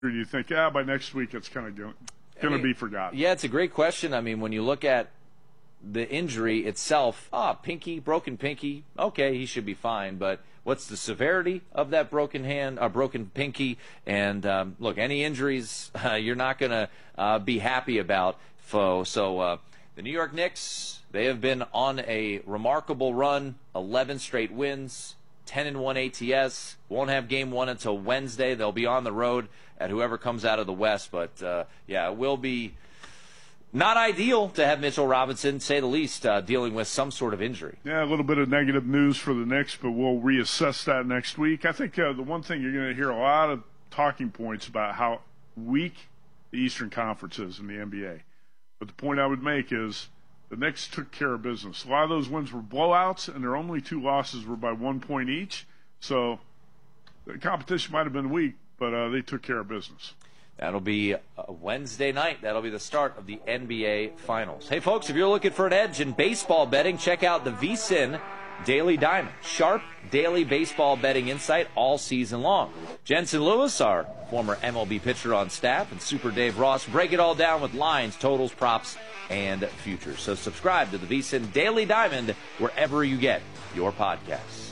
Or do you think, by next week it's kind of going to be forgotten? Yeah, it's a great question. I mean, when you look at the injury itself, broken pinky, okay, he should be fine. But what's the severity of that broken hand, broken pinky? And look, any injuries you're not going to be happy about. So the New York Knicks, they have been on a remarkable run, 11 straight wins, 10-1 ATS. Won't have game one until Wednesday. They'll be on the road at whoever comes out of the West. But, it will be not ideal to have Mitchell Robinson, say the least, dealing with some sort of injury. Yeah, a little bit of negative news for the Knicks, but we'll reassess that next week. I think the one thing you're going to hear a lot of talking points about how weak the Eastern Conference is in the NBA. But the point I would make is the Knicks took care of business. A lot of those wins were blowouts, and their only 2 losses were by 1 point each. So the competition might have been weak, but they took care of business. That'll be Wednesday night. That'll be the start of the NBA Finals. Hey, folks, if you're looking for an edge in baseball betting, check out the VSiN Daily Diamond. Sharp daily baseball betting insight all season long. Jensen Lewis, our former MLB pitcher on staff, and Super Dave Ross break it all down with lines, totals, props, and futures. So subscribe to the VSiN Daily Diamond wherever you get your podcasts.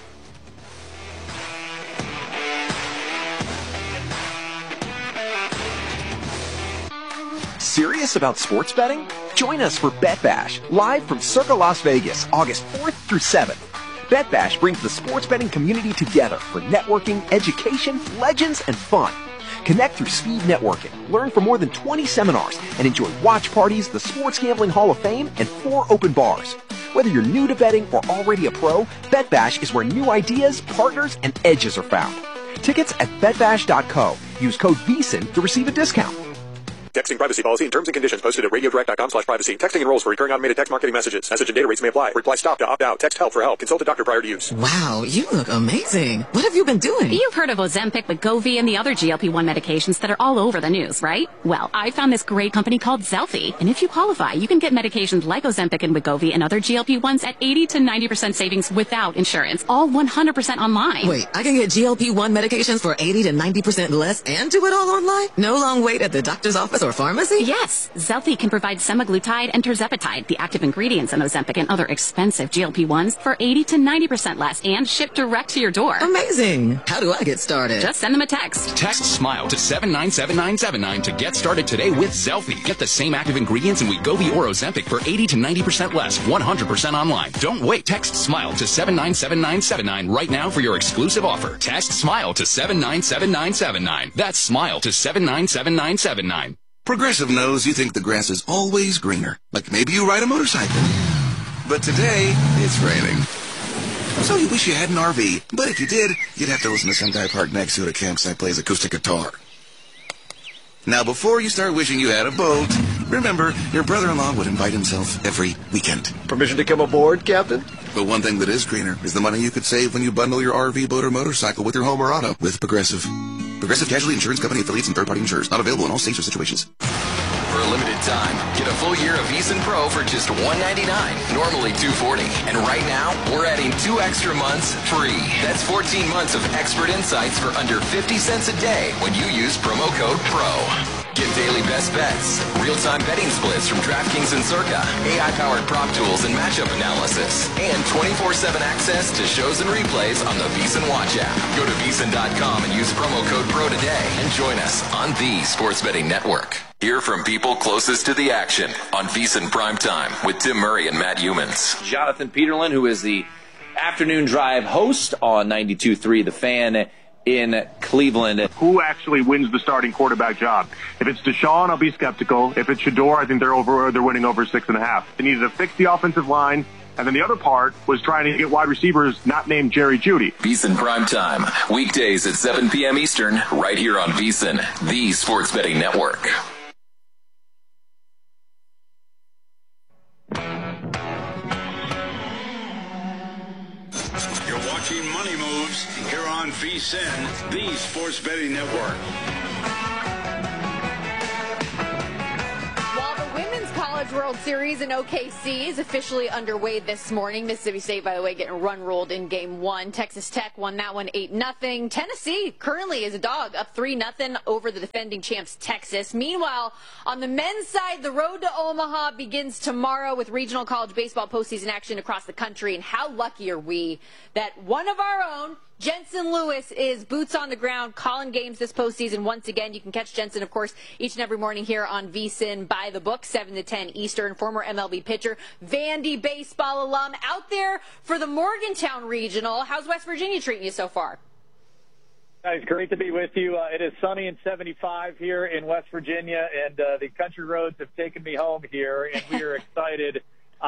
Serious about sports betting? Join us for Bet Bash, live from Circa Las Vegas, August 4th through 7th. Bet Bash brings the sports betting community together for networking, education, legends, and fun. Connect through speed networking, learn from more than 20 seminars, and enjoy watch parties, the Sports Gambling Hall of Fame, and 4 open bars. Whether you're new to betting or already a pro, Bet Bash is where new ideas, partners, and edges are found. Tickets at betbash.co. Use code VSiN to receive a discount. Texting privacy policy and terms and conditions posted at radiodirect.com/privacy. Texting enrolls for recurring automated text marketing messages. Message and data rates may apply. Reply stop to opt out. Text help for help. Consult a doctor prior to use. Wow, you look amazing. What have you been doing? You've heard of Ozempic, Wegovy, and the other GLP-1 medications that are all over the news, right? Well, I found this great company called Zelfie. And if you qualify, you can get medications like Ozempic and Wegovy and other GLP-1s at 80 to 90% savings without insurance. All 100% online. Wait, I can get GLP-1 medications for 80 to 90% less and do it all online? No long wait at the doctor's office or pharmacy? Yes, Zelfie can provide semaglutide and tirzepatide, the active ingredients in Ozempic and other expensive GLP-1s, for 80 to 90% less and shipped direct to your door. Amazing. How do I get started? Just send them a text. Text SMILE to 797979 to get started today with Zelfie. Get the same active ingredients in Wegovy or Ozempic for 80 to 90% less, 100% online. Don't wait. Text SMILE to 797979 right now for your exclusive offer. Text SMILE to 797979. That's SMILE to 797979. Progressive knows you think the grass is always greener. Like maybe you ride a motorcycle. But today, it's raining. So you wish you had an RV. But if you did, you'd have to listen to some guy parked next to it at a campsite plays acoustic guitar. Now, before you start wishing you had a boat, remember, your brother-in-law would invite himself every weekend. Permission to come aboard, Captain? But one thing that is greener is the money you could save when you bundle your RV, boat, or motorcycle with your home or auto with Progressive. Progressive Casualty Insurance Company affiliates and third-party insurers. Not available in all states or situations. For a limited time, get a full year of VSiN Pro for just $199, normally $240. And right now, we're adding 2 extra months free. That's 14 months of expert insights for under 50 cents a day when you use promo code PRO. Get daily best bets, real-time betting splits from DraftKings and Circa, AI-powered prop tools and matchup analysis, and 24/7 access to shows and replays on the VSiN Watch app. Go to VSiN.com and use promo code PRO today and join us on the Sports Betting Network. Hear from people closest to the action on VSiN Primetime with Tim Murray and Matt Humans. Jonathan Peterlin, who is the afternoon drive host on 92.3 The Fan in Cleveland. Who actually wins the starting quarterback job? If it's Deshaun, I'll be skeptical. If it's Shador, I think they're winning over 6.5. They needed to fix the offensive line. And then the other part was trying to get wide receivers not named Jerry Jeudy. VSiN Primetime, weekdays at 7 p.m. Eastern, right here on VSiN, the Sports Betting Network. Watching Money Moves here on VSiN, the Sports Betting Network. While the Women's College World World Series in OKC is officially underway this morning. Mississippi State, by the way, getting run-rolled in Game 1. Texas Tech won that one 8-0. Tennessee currently is a dog, up 3-0 over the defending champs Texas. Meanwhile, on the men's side, the road to Omaha begins tomorrow with regional college baseball postseason action across the country. And how lucky are we that one of our own, Jensen Lewis, is boots on the ground calling games this postseason once again. You can catch Jensen, of course, each and every morning here on VSiN by the book, 7 to 10 Eastern. Former MLB pitcher, Vandy baseball alum, out there for the Morgantown Regional. How's West Virginia treating you so far? It's great to be with you. It is sunny and 75 here in West Virginia, and the country roads have taken me home here, and we are excited.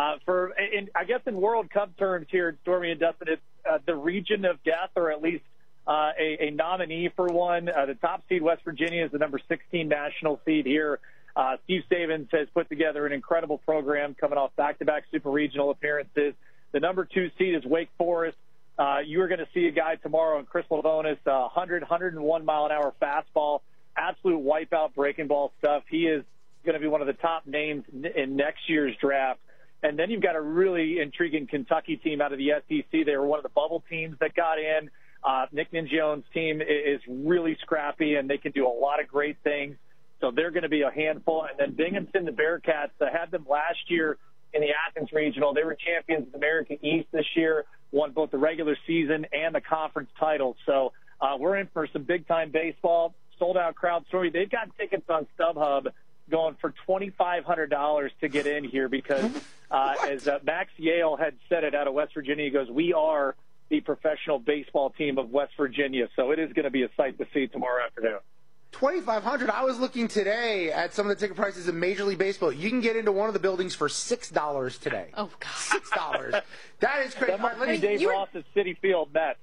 I guess in World Cup terms here, Stormy and Dustin, it's the region of death, or at least a nominee for one. The top seed, West Virginia, is the number 16 national seed here. Steve Savins has put together an incredible program coming off back-to-back super regional appearances. The number 2 seed is Wake Forest. You are going to see a guy tomorrow in Chris Lavonis, 101 mile an hour fastball, absolute wipeout breaking ball stuff. He is going to be one of the top names in next year's draft. And then you've got a really intriguing Kentucky team out of the SEC. They were one of the bubble teams that got in. Nick Mingione's team is really scrappy, and they can do a lot of great things. So they're going to be a handful. And then Binghamton, the Bearcats, I had them last year in the Athens Regional. They were champions of the American East this year, won both the regular season and the conference title. So we're in for some big-time baseball. Sold-out crowd story. They've got tickets on StubHub going for $2,500 to get in here because, as Max Yale had said it out of West Virginia, he goes, we are the professional baseball team of West Virginia. So it is going to be a sight to see tomorrow afternoon. $2,500. I was looking today at some of the ticket prices in Major League Baseball. You can get into one of the buildings for $6 today. Oh, God. $6. That is crazy. That must be Dave Ross's City Field Mets.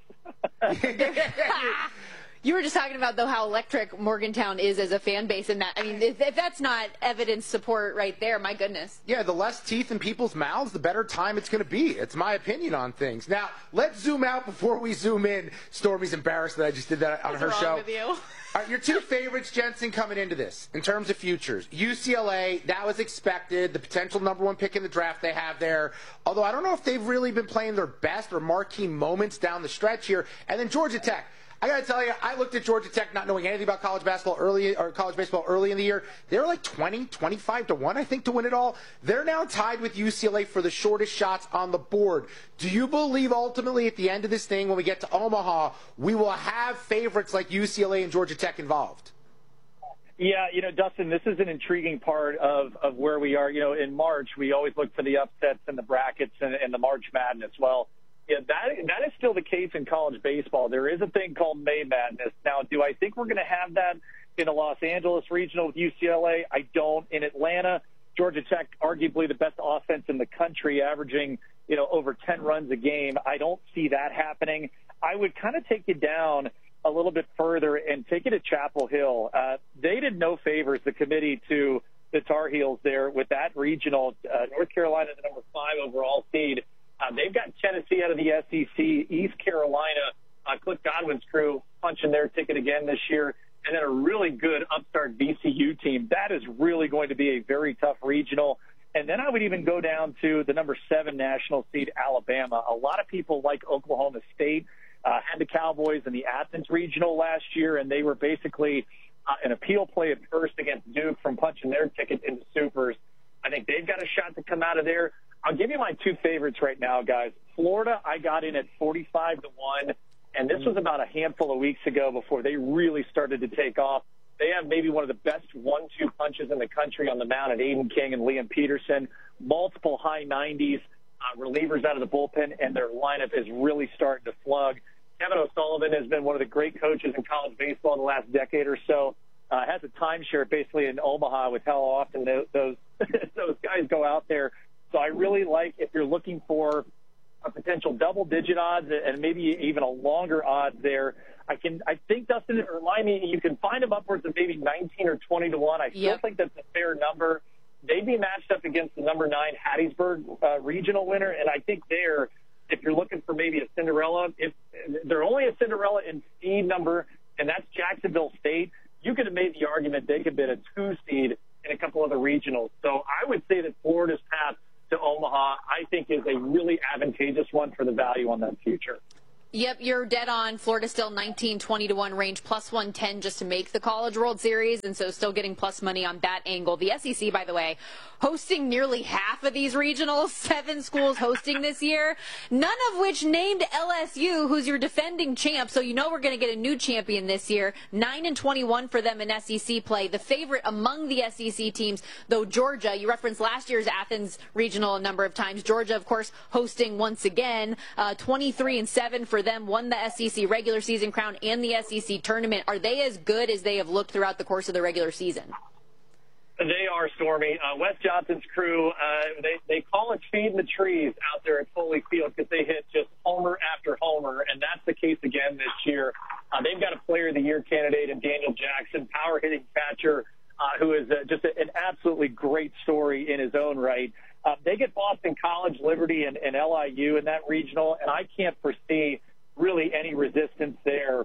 You were just talking about, though, how electric Morgantown is as a fan base, and that, I mean, if that's not evidence support right there, my goodness. Yeah, the less teeth in people's mouths, the better time it's going to be. It's my opinion on things. Now, let's zoom out before we zoom in. Stormy's embarrassed that I just did that on her show. What's wrong with you? All right, your 2 favorites, Jensen, coming into this in terms of futures. UCLA, that was expected. The potential number 1 pick in the draft they have there. Although I don't know if they've really been playing their best or marquee moments down the stretch here. And then Georgia Tech. I got to tell you, I looked at Georgia Tech not knowing anything about college baseball college baseball early in the year. They were like 25 to 1, I think, to win it all. They're now tied with UCLA for the shortest shots on the board. Do you believe ultimately at the end of this thing, when we get to Omaha, we will have favorites like UCLA and Georgia Tech involved? Yeah, Dustin, this is an intriguing part of where we are. In March, we always look for the upsets and the brackets and the March Madness. Well, yeah, that is still the case in college baseball. There is a thing called May Madness. Now, do I think we're going to have that in a Los Angeles regional with UCLA? I don't. In Atlanta, Georgia Tech, arguably the best offense in the country, averaging, over 10 runs a game. I don't see that happening. I would kind of take you down a little bit further and take you to Chapel Hill. They did no favors, the committee, to the Tar Heels there with that regional. North Carolina, the number 5 overall seed. They've got Tennessee out of the SEC, East Carolina, Cliff Godwin's crew punching their ticket again this year, and then a really good upstart VCU team. That is really going to be a very tough regional. And then I would even go down to the number 7 national seed, Alabama. A lot of people like Oklahoma State had the Cowboys in the Athens regional last year, and they were basically an appeal play at first against Duke from punching their ticket into supers. I think they've got a shot to come out of there. I'll give you my 2 favorites right now, guys. Florida, I got in at 45 to 1, and this was about a handful of weeks ago before they really started to take off. They have maybe one of the best 1-2 punches in the country on the mound at Aiden King and Liam Peterson. Multiple high 90s, relievers out of the bullpen, and their lineup is really starting to slug. Kevin O'Sullivan has been one of the great coaches in college baseball in the last decade or so. Has a timeshare basically in Omaha with how often those guys go out there. So I really like, if you're looking for a potential double-digit odds and maybe even a longer odds there, I think, Dustin, remind me, you can find them upwards of maybe 19 or 20 to 1. I still think that's a fair number. They'd be matched up against the number 9 Hattiesburg regional winner, and I think there, if you're looking for maybe a Cinderella, if they're only a Cinderella in seed number, and that's Jacksonville State, you could have made the argument they could be a 2 seed in and a couple other regionals. So I would say that Florida's path to Omaha, I think, is a really advantageous one for the value on that future. Yep, you're dead on. Florida still 19-20 to 1 range, plus 110 just to make the College World Series, and so still getting plus money on that angle. The SEC, by the way, hosting nearly half of these regionals, 7 schools hosting this year, none of which named LSU, who's your defending champ, so you know we're going to get a new champion this year. 9-21 for them in SEC play. The favorite among the SEC teams, though Georgia, you referenced last year's Athens regional a number of times. Georgia, of course, hosting once again, 23-7 for them, won the SEC regular season crown and the SEC tournament. Are they as good as they have looked throughout the course of the regular season? They are, Stormy. Wes Johnson's crew, they call it feeding the trees out there at Foley Field because they hit just homer after homer, and that's the case again this year. They've got a Player of the Year candidate in Daniel Jackson, power-hitting catcher, who is just an absolutely great story in his own right. They get Boston College, Liberty, and LIU in that regional, and I can't foresee really any resistance there.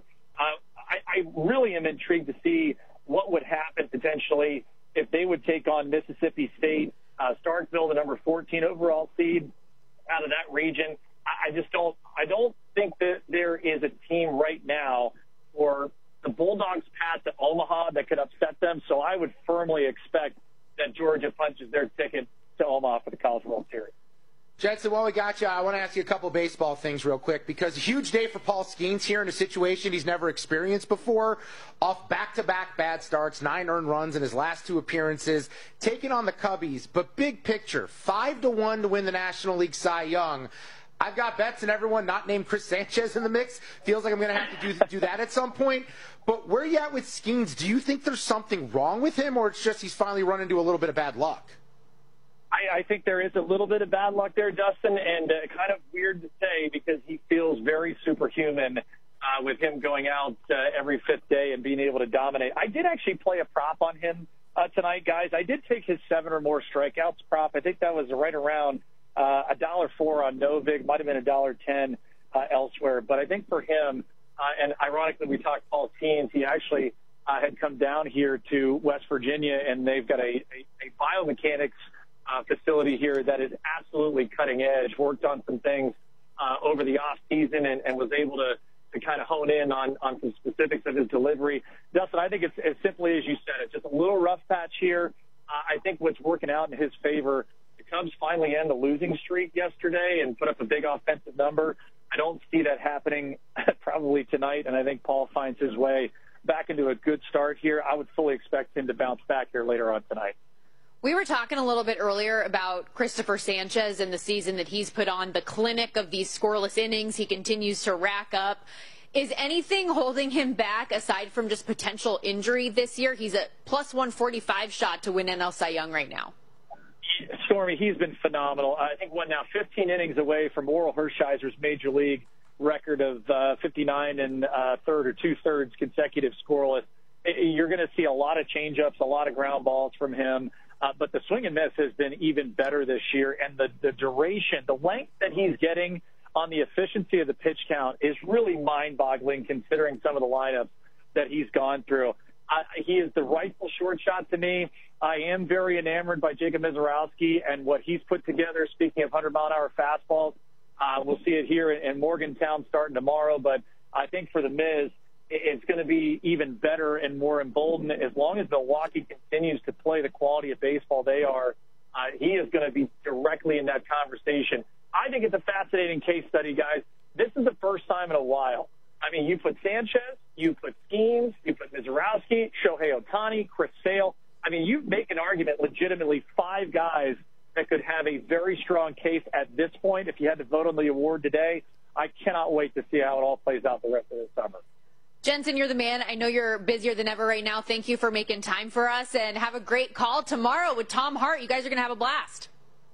I really am intrigued to see what would happen potentially if they would take on Mississippi State, Starkville, the number 14 overall seed out of that region. I don't think that there is a team right now for the Bulldogs' path to Omaha that could upset them. So I would firmly expect that Georgia punches their ticket to Omaha for the College World Series. Jensen, while we got you, I want to ask you a couple baseball things real quick, because a huge day for Paul Skeens here in a situation he's never experienced before. Off back-to-back bad starts, 9 earned runs in his last 2 appearances, taking on the Cubbies. But big picture, 5-1 to win the National League Cy Young. I've got bets and everyone not named Chris Sanchez in the mix. Feels like I'm going to have to do that at some point. But where are you at with Skeens? Do you think there's something wrong with him, or it's just he's finally run into a little bit of bad luck? I think there is a little bit of bad luck there, Dustin, and kind of weird to say because he feels very superhuman with him going out every 5th day and being able to dominate. I did actually play a prop on him tonight, guys. I did take his 7 or more strikeouts prop. I think that was right around $1.04 on Novig, might have been $1.10 elsewhere. But I think for him, and ironically, we talked Paul Skeens, he actually had come down here to West Virginia, and they've got a biomechanics facility here that is absolutely cutting edge, worked on some things over the off season and was able to kind of hone in on some specifics of his delivery. Dustin, I think it's as simply as you said. It's just a little rough patch here. I think what's working out in his favor, the Cubs finally end the losing streak yesterday and put up a big offensive number. I don't see that happening probably tonight, and I think Paul finds his way back into a good start here. I would fully expect him to bounce back here later on tonight. We were talking a little bit earlier about Christopher Sanchez and the season that he's put on, the clinic of these scoreless innings he continues to rack up. Is anything holding him back aside from just potential injury this year? He's a plus 145 shot to win NL Cy Young right now. Stormy, he's been phenomenal. I think now 15 innings away from Oral Hershiser's major league record of 59 and third or 2/3 consecutive scoreless. You're going to see a lot of changeups, a lot of ground balls from him. But the swing and miss has been even better this year, and the duration, the length that he's getting on the efficiency of the pitch count is really mind-boggling considering some of the lineups that he's gone through. He is the rightful shortstop to me. I am very enamored by Jacob Misiorowski and what he's put together, speaking of 100-mile-an-hour fastballs. We'll see it here in Morgantown starting tomorrow, but I think for the Miz, it's going to be even better and more emboldened as long as Milwaukee continues to play the quality of baseball they are. He is going to be directly in that conversation. I think it's a fascinating case study, guys. This is the first time in a while. I mean, you put Sanchez, you put Skeens, you put Misiorowski, Shohei Ohtani, Chris Sale. I mean, you make an argument legitimately 5 guys that could have a very strong case at this point. If you had to vote on the award today, I cannot wait to see how it all plays out the rest of the summer. Jensen, you're the man. I know you're busier than ever right now. Thank you for making time for us, and have a great call tomorrow with Tom Hart. You guys are going to have a blast.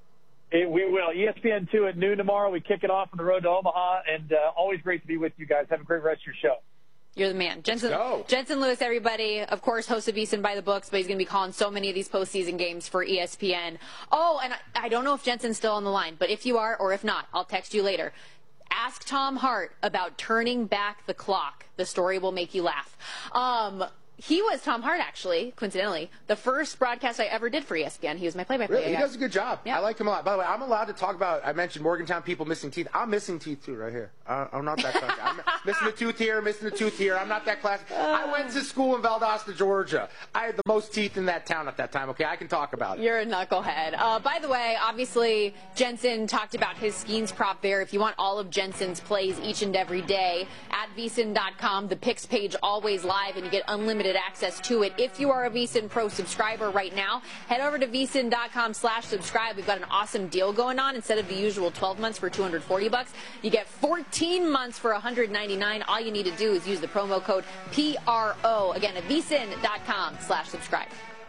We will. ESPN2 at noon tomorrow. We kick it off on the road to Omaha, and always great to be with you guys. Have a great rest of your show. You're the man. Jensen Lewis, everybody, of course, host of VSiN by the Books, but he's going to be calling so many of these postseason games for ESPN. Oh, and I don't know if Jensen's still on the line, but if you are, or if not, I'll text you later. Ask Tom Hart about turning back the clock. The story will make you laugh. He was Tom Hart, actually, coincidentally. The first broadcast I ever did for ESPN. He was my play-by-play guy. Really? He does a good job. Yeah. I like him a lot. By the way, I'm allowed to talk about, I mentioned Morgantown people missing teeth. I'm missing teeth, too, right here. I'm not that classy. I'm missing a tooth here, missing a tooth here. I'm not that classy. I went to school in Valdosta, Georgia. I had the most teeth in that town at that time, okay? I can talk about it. You're a knucklehead. By the way, obviously, Jensen talked about his Skeens prop there. If you want all of Jensen's plays each and every day, at VSiN.com, the picks page always live, and you get unlimited access to it. If you are a VSiN Pro subscriber right now, head over to VSiN.com/subscribe. We've got an awesome deal going on. Instead of the usual 12 months for $240, you get 14 months for $199. All you need to do is use the promo code PRO. Again, at VSiN.com/subscribe.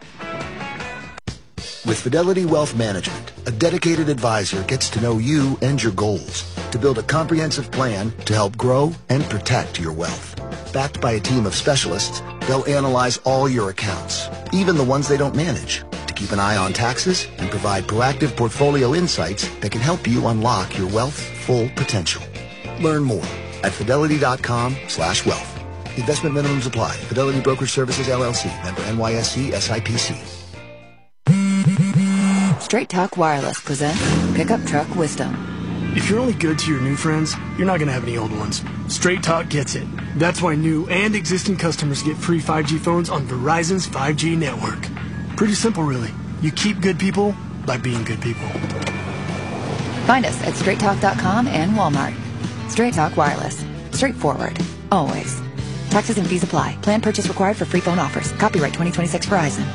With Fidelity Wealth Management, a dedicated advisor gets to know you and your goals to build a comprehensive plan to help grow and protect your wealth. Backed by a team of specialists, they'll analyze all your accounts, even the ones they don't manage, to keep an eye on taxes and provide proactive portfolio insights that can help you unlock your wealth's full potential. Learn more at Fidelity.com/wealth. Investment minimums apply. Fidelity Brokerage Services, LLC. Member NYSE, SIPC. Straight Talk Wireless presents Pickup Truck Wisdom. If you're only good to your new friends, you're not going to have any old ones. Straight Talk gets it. That's why new and existing customers get free 5G phones on Verizon's 5G network. Pretty simple, really. You keep good people by being good people. Find us at straighttalk.com and Walmart. Straight Talk Wireless. Straightforward. Always. Taxes and fees apply. Plan purchase required for free phone offers. Copyright 2026 Verizon.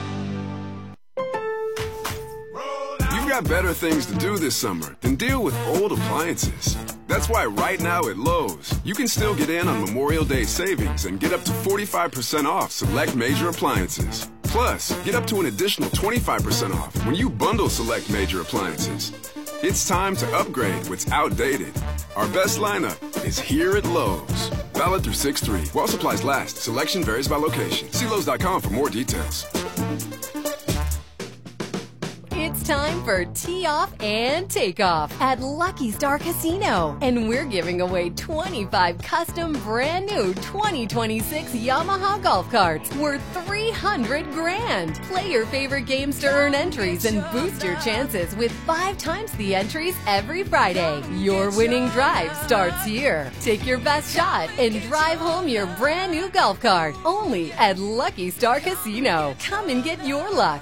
Better things to do this summer than deal with old appliances. That's why right now at Lowe's, you can still get in on Memorial Day savings and get up to 45% off select major appliances. Plus, get up to an additional 25% off when you bundle select major appliances. It's time to upgrade what's outdated. Our best lineup is here at Lowe's. Valid through 6/3. While supplies last, selection varies by location. See Lowe's.com for more details. It's time for Tee Off and Takeoff at Lucky Star Casino. And we're giving away 25 custom brand new 2026 Yamaha golf carts worth $300 grand. Play your favorite games to earn entries and boost your chances with 5 times the entries every Friday. Your winning drive starts here. Take your best shot and drive home your brand new golf cart. Only at Lucky Star Casino. Come and get your luck.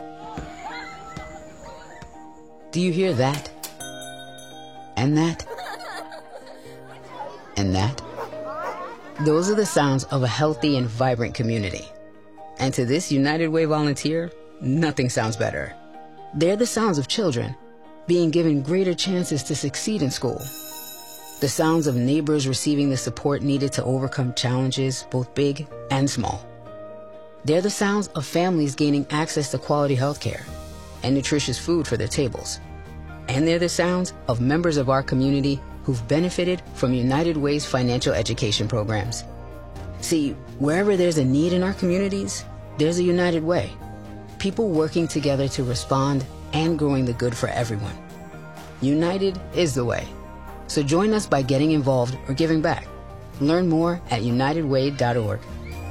Do you hear that? And that? And that? Those are the sounds of a healthy and vibrant community. And to this United Way volunteer, nothing sounds better. They're the sounds of children being given greater chances to succeed in school. The sounds of neighbors receiving the support needed to overcome challenges, both big and small. They're the sounds of families gaining access to quality health care and nutritious food for their tables. And they're the sounds of members of our community who've benefited from United Way's financial education programs. See, wherever there's a need in our communities, there's a United Way. People working together to respond and growing the good for everyone. United is the way. So join us by getting involved or giving back. Learn more at unitedway.org.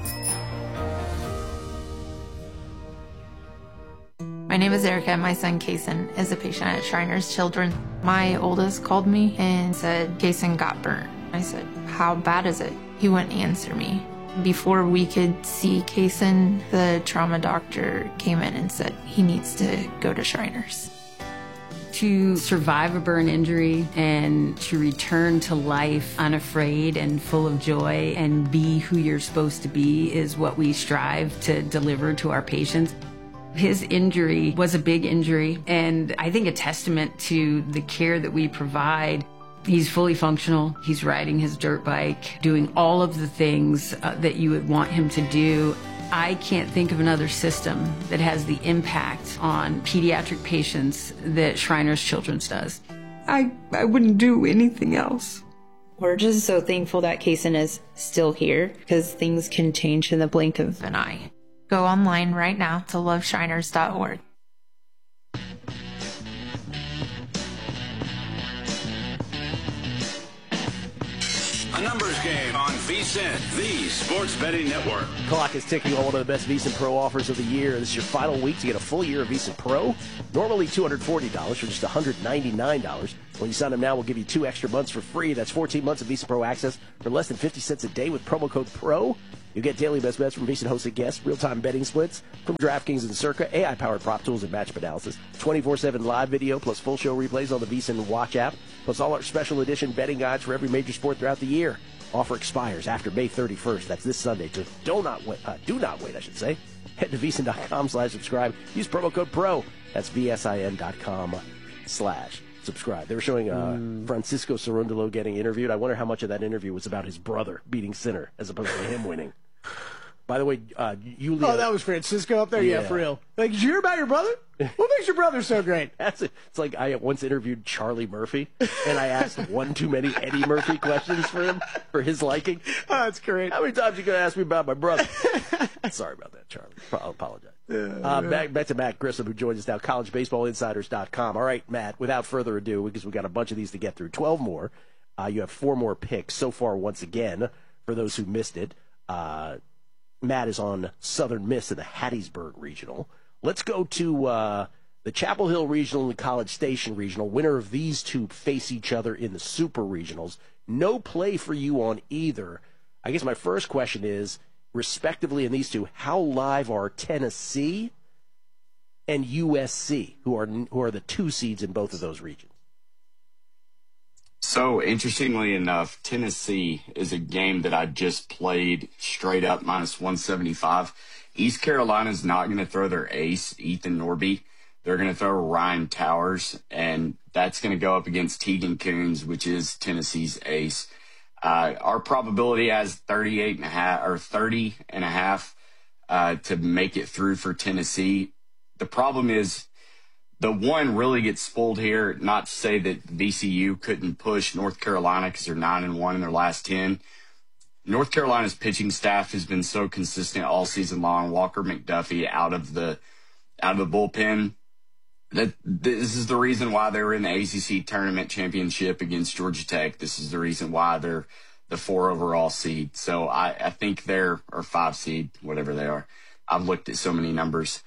My name is Erica, and my son Kason is a patient at Shriners Children. My oldest called me and said Kason got burnt. I said, how bad is it? He wouldn't answer me. Before we could see Kason, the trauma doctor came in and said he needs to go to Shriners. To survive a burn injury and to return to life unafraid and full of joy and be who you're supposed to be is what we strive to deliver to our patients. His injury was a big injury, and I think a testament to the care that we provide. He's fully functional. He's riding his dirt bike, doing all of the things that you would want him to do. I can't think of another system that has the impact on pediatric patients that Shriners Children's does. I wouldn't do anything else. We're just so thankful that Kason is still here, because things can change in the blink of an eye. Go online right now to loveshriners.org. A numbers game on VSiN, the Sports Betting Network. Clock is ticking on one of the best VSiN Pro offers of the year. This is your final week to get a full year of VSiN Pro. Normally $240 for just $199. When you sign up now, we'll give you 2 extra months for free. That's 14 months of VSiN Pro access for less than 50 cents a day with promo code PRO. You get daily best bets from VSiN hosted guests, real-time betting splits from DraftKings and Circa, AI-powered prop tools and matchup analysis, 24/7 live video, plus full show replays on the VSiN Watch app, plus all our special edition betting guides for every major sport throughout the year. Offer expires after May 31st. That's this Sunday. So do not wait, I should say. Head to VSiN.com/subscribe. Use promo code PRO. That's VSIN.com/subscribe. They were showing Francisco Cerundolo getting interviewed. I wonder how much of that interview was about his brother beating Sinner as opposed to him winning. By the way, Yulia... Oh, that was Francisco up there? Yeah, for real. Like, did you hear about your brother? What makes your brother so great? It's like I once interviewed Charlie Murphy, and I asked one too many Eddie Murphy questions for him, for his liking. Oh, that's great. How many times are you going to ask me about my brother? Sorry about that, Charlie. I'll apologize. Back to Matt Grissom, who joins us now, collegebaseballinsiders.com. All right, Matt, without further ado, because we've got a bunch of these to get through, 12 more. You have 4 more picks so far once again, for those who missed it. Matt is on Southern Miss in the Hattiesburg Regional. Let's go to the Chapel Hill Regional and the College Station Regional. Winner of these two face each other in the Super Regionals. No play for you on either. I guess my first question is, respectively in these two, how live are Tennessee and USC, who are the 2 seeds in both of those regions? So, interestingly enough, Tennessee is a game that I just played straight up minus 175. East Carolina's not going to throw their ace, Ethan Norby. They're going to throw Ryan Towers, and that's going to go up against Tegan Coons, which is Tennessee's ace. Our probability has 30.5 to make it through for Tennessee. The problem is, the one really gets spoiled here, not to say that VCU couldn't push North Carolina because they're 9-1 in their last 10. North Carolina's pitching staff has been so consistent all season long. Walker McDuffie out of the bullpen. That this is the reason why they were in the ACC tournament championship against Georgia Tech. This is the reason why they're the 4 overall seed. So I think they're, or 5 seed, whatever they are. I've looked at so many numbers.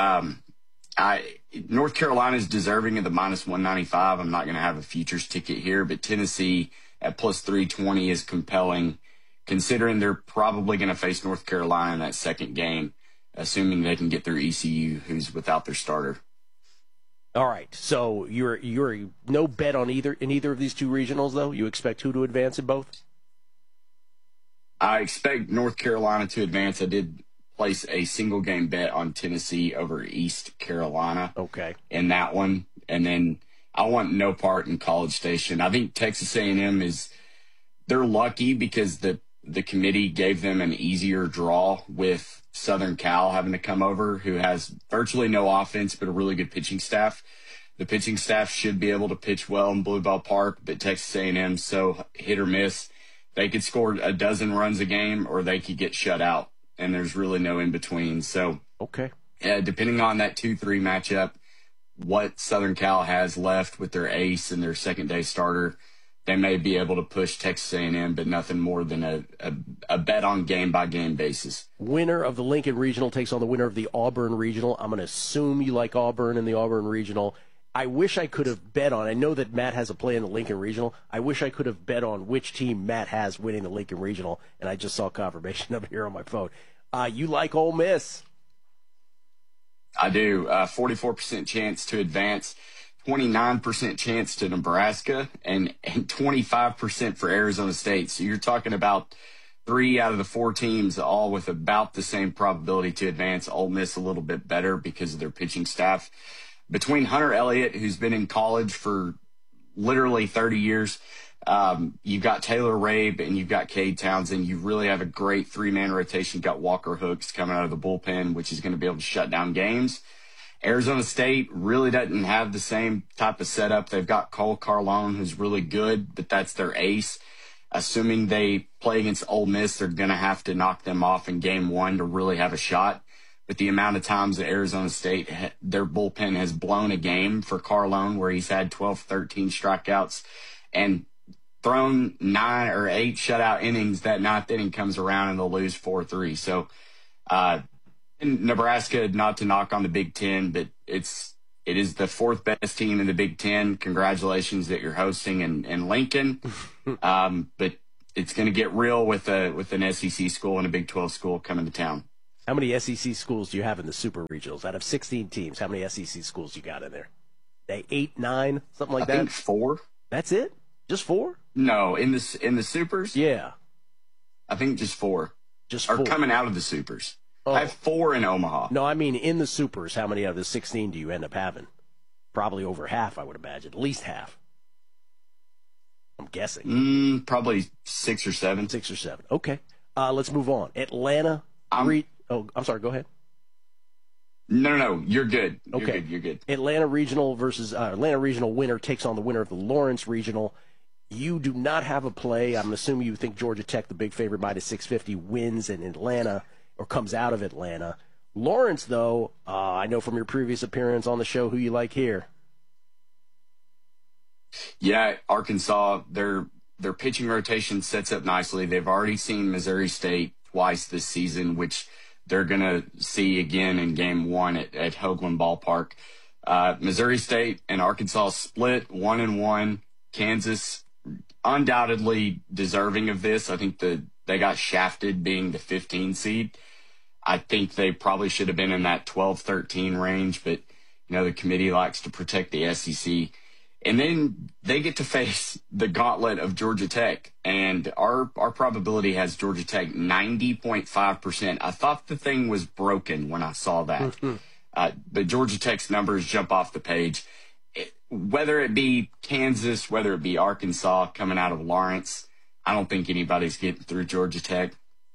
North Carolina is deserving of the minus 195. I'm not going to have a futures ticket here, but Tennessee at plus 320 is compelling, considering they're probably going to face North Carolina in that second game, assuming they can get through ECU, who's without their starter. All right, so you're no bet on either of these 2 regionals, though? You expect who to advance in both? I expect North Carolina to advance. I did place a single game bet on Tennessee over East Carolina. Okay. In that one. And then I want no part in College Station. I think Texas A&M they're lucky because the committee gave them an easier draw with Southern Cal having to come over, who has virtually no offense but a really good pitching staff. The pitching staff should be able to pitch well in Blue Bell Park, but Texas A&M so hit or miss. They could score a dozen runs a game or they could get shut out. And there's really no in between. So, okay, depending on that 2-3 matchup, what Southern Cal has left with their ace and their second day starter, they may be able to push Texas A&M, but nothing more than a bet on game by game basis. Winner of the Lincoln Regional takes on the winner of the Auburn Regional. I'm going to assume you like Auburn in the Auburn Regional. I wish I could have bet on, I know that Matt has a play in the Lincoln Regional. I wish I could have bet on which team Matt has winning the Lincoln Regional, and I just saw confirmation of it here on my phone. You like Ole Miss? I do. 44% chance to advance, 29% chance to Nebraska, and 25% for Arizona State. So you're talking about 3 out of the 4 teams all with about the same probability to advance. Ole Miss a little bit better because of their pitching staff. Between Hunter Elliott, who's been in college for literally 30 years, you've got Taylor Rabe and you've got Cade Townsend. You really have a great 3-man rotation. You've got Walker Hooks coming out of the bullpen, which is going to be able to shut down games. Arizona State really doesn't have the same type of setup. They've got Cole Carlone, who's really good, but that's their ace. Assuming they play against Ole Miss, they're going to have to knock them off in game 1 to really have a shot. But the amount of times that Arizona State, their bullpen has blown a game for Carlone, where he's had 12, 13 strikeouts. And thrown 9 or 8 shutout innings. That 9th inning comes around and they'll lose 4-3. So, in Nebraska, not to knock on the Big Ten, but it is the 4th best team in the Big Ten. Congratulations that you're hosting in Lincoln. But it's going to get real with an SEC school and a Big 12 school coming to town. How many SEC schools do you have in the Super Regionals? Out of 16 teams, how many SEC schools you got in there? 8, 9, something like that? I think 4. That's it? Just 4? No, in the Supers? Yeah. I think just 4. Just 4. Or coming out of the Supers. Oh. I have 4 in Omaha. No, I mean in the Supers, how many of the 16 do you end up having? Probably over half, I would imagine. At least half. I'm guessing. Probably 6 or 7. 6 or 7. Okay. Let's move on. Atlanta. I'm sorry. Go ahead. No. You're good. Okay. You're good. Atlanta Regional versus Atlanta Regional winner takes on the winner of the Lawrence Regional. You do not have a play. I'm assuming you think Georgia Tech, the big favorite, minus 650, wins in Atlanta or comes out of Atlanta. Lawrence, though, I know from your previous appearance on the show who you like here. Yeah, Arkansas, their pitching rotation sets up nicely. They've already seen Missouri State twice this season, which they're going to see again in Game 1 at Hoagland Ballpark. Missouri State and Arkansas split 1-1. Kansas undoubtedly deserving of this. I think they got shafted being the 15 seed. I think they probably should have been in that 12-13 range, but the committee likes to protect the SEC. And then they get to face the gauntlet of Georgia Tech, and our probability has Georgia Tech 90.5%. I thought the thing was broken when I saw that. But Georgia Tech's numbers jump off the page. Whether it be Kansas, whether it be Arkansas coming out of Lawrence, I don't think anybody's getting through Georgia Tech.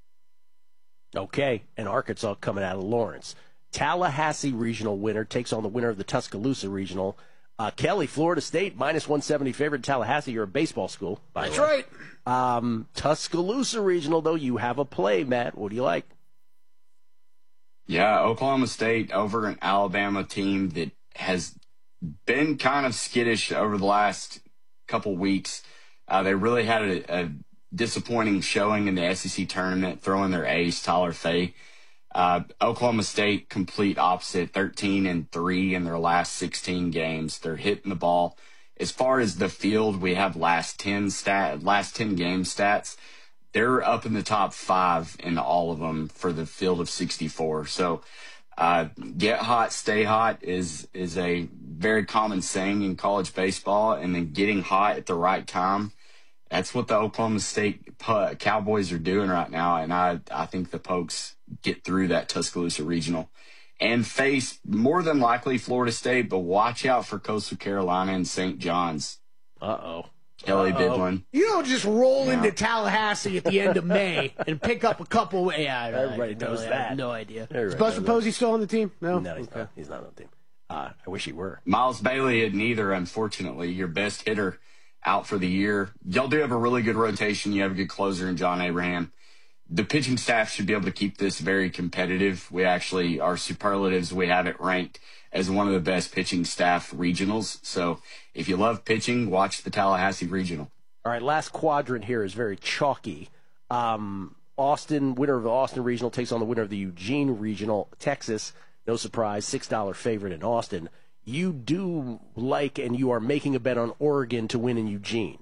Okay, and Arkansas coming out of Lawrence. Tallahassee Regional winner takes on the winner of the Tuscaloosa Regional. Kelly, Florida State, minus 170 favorite. Tallahassee, you're a baseball school, by the way. That's right. Tuscaloosa Regional, though, you have a play, Matt. What do you like? Yeah, Oklahoma State over an Alabama team that has been kind of skittish over the last couple weeks. They really had a disappointing showing in the SEC tournament, throwing their ace, Tyler Fay. Oklahoma State, complete opposite, 13-3 in their last 16 games. They're hitting the ball. As far as the field, we have last 10 game stats. They're up in the top 5 in all of them for the field of 64. So, get hot, stay hot is a very common saying in college baseball, and then getting hot at the right time. That's what the Oklahoma State Cowboys are doing right now, and I think the Pokes get through that Tuscaloosa Regional and face more than likely Florida State, but watch out for Coastal Carolina and St. John's. Kelly Bidlin. You don't just roll into Tallahassee at the end of May and pick up a couple. Yeah, everybody knows that. I have no idea. Everybody Is Buster Posey still on the team? No, he's not. He's not on the team. I wish he were. Miles Bailey had neither, unfortunately. Your best hitter out for the year. Y'all do have a really good rotation. You have a good closer in John Abraham. The pitching staff should be able to keep this very competitive. We actually, our superlatives, we have it ranked as one of the best pitching staff regionals. So if you love pitching, watch the Tallahassee Regional. All right, last quadrant here is very chalky. Austin, winner of the Austin Regional, takes on the winner of the Eugene Regional. Texas, no surprise, $6 favorite in Austin. You do like, and you are making a bet on Oregon to win in Eugene.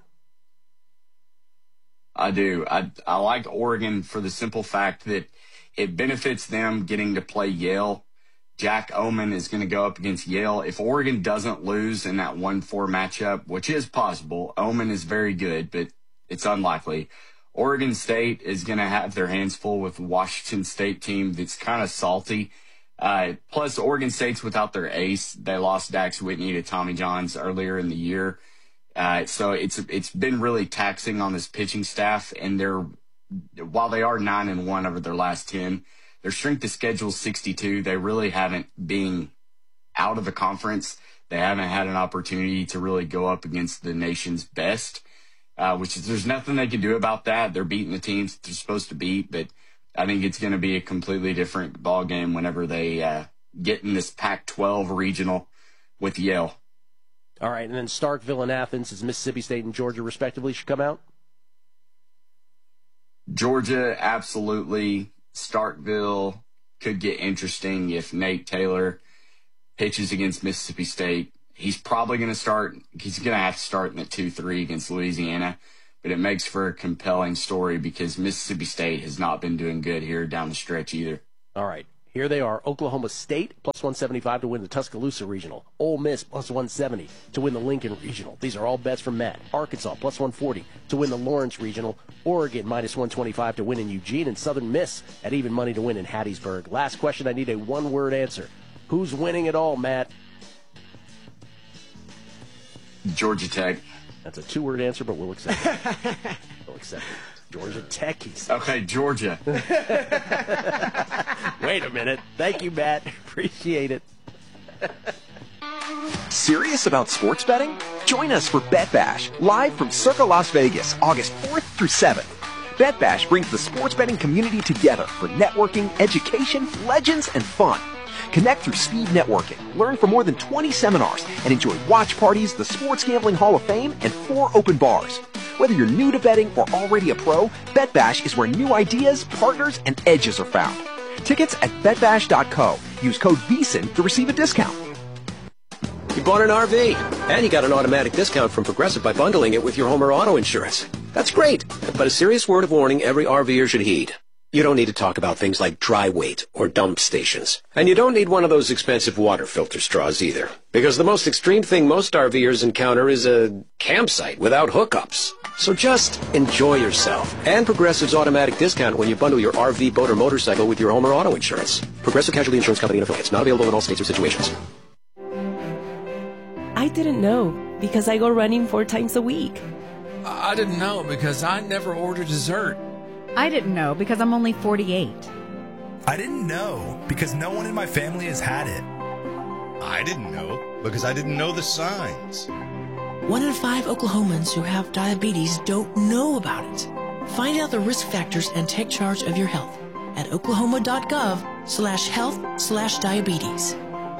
I do. I like Oregon for the simple fact that it benefits them getting to play Yale. Jack Oman is going to go up against Yale. If Oregon doesn't lose in that 1-4 matchup, which is possible, Oman is very good, but it's unlikely. Oregon State is going to have their hands full with the Washington State team that's kind of salty. Plus, Oregon State's without their ace. They lost Dax Whitney to Tommy Johns earlier in the year. So it's been really taxing on this pitching staff, and while they are 9-1 over their last 10, their strength of schedule is 62. They really haven't, being out of the conference, they haven't had an opportunity to really go up against the nation's best, which is, there's nothing they can do about that. They're beating the teams they're supposed to beat, but I think it's going to be a completely different ball game whenever they get in this Pac-12 regional with Yale. All right, and then Starkville and Athens, as Mississippi State and Georgia, respectively, should come out? Georgia, absolutely. Starkville could get interesting if Nate Taylor pitches against Mississippi State. He's probably going to start. He's going to have to start in the 2-3 against Louisiana, but it makes for a compelling story because Mississippi State has not been doing good here down the stretch either. All right. Here they are. Oklahoma State, plus 175 to win the Tuscaloosa Regional. Ole Miss, plus 170 to win the Lincoln Regional. These are all bets from Matt. Arkansas, plus 140 to win the Lawrence Regional. Oregon, minus 125 to win in Eugene. And Southern Miss at even money to win in Hattiesburg. Last question, I need a one-word answer. Who's winning it all, Matt? Georgia Tech. That's a two-word answer, but we'll accept it. We'll accept it. Georgia Tech, he said. Okay, Georgia. Wait a minute. Thank you, Matt. Appreciate it. Serious about sports betting? Join us for Bet Bash, live from Circa Las Vegas, August 4th through 7th. Bet Bash brings the sports betting community together for networking, education, legends, and fun. Connect through speed networking, learn from more than 20 seminars, and enjoy watch parties, the Sports Gambling Hall of Fame, and 4 open bars. Whether you're new to betting or already a pro, Bet Bash is where new ideas, partners, and edges are found. Tickets at betbash.co. Use code VSIN to receive a discount. You bought an RV, and you got an automatic discount from Progressive by bundling it with your home or auto insurance. That's great, but a serious word of warning every RVer should heed. You don't need to talk about things like dry weight or dump stations. And you don't need one of those expensive water filter straws either. Because the most extreme thing most RVers encounter is a campsite without hookups. So just enjoy yourself. And Progressive's automatic discount when you bundle your RV, boat, or motorcycle with your home or auto insurance. Progressive Casualty Insurance Company and affiliates. Not available in all states or situations. I didn't know because I go running 4 times a week. I didn't know because I never order dessert. I didn't know because I'm only 48. I didn't know because no one in my family has had it. I didn't know because I didn't know the signs. 1 in 5 Oklahomans who have diabetes don't know about it. Find out the risk factors and take charge of your health at oklahoma.gov/health/diabetes.